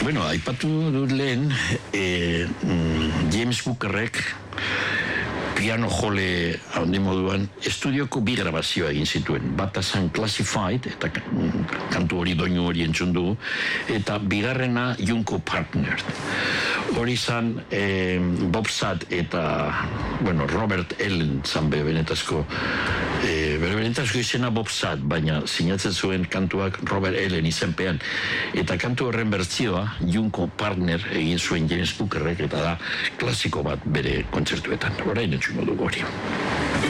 Bueno, aipatu dut lehen, James Bookerrek piano jole handi moduan estudioko bi grabazioa egin zituen. Bata zen Classified, eta kantu hori doinu hori entzun dugu, eta bigarrena Junko Partner. Hori zan Bob Satt eta Robert Allen zan benetazko izena Bob Satt, baina sinatzen zuen kantuak Robert Allen izenpean. Eta kantu horren bertzioa Junko Partner egin zuen James Bookerrek, eta da klasiko bat bere kontzertuetan. Orain entzun dugu hori.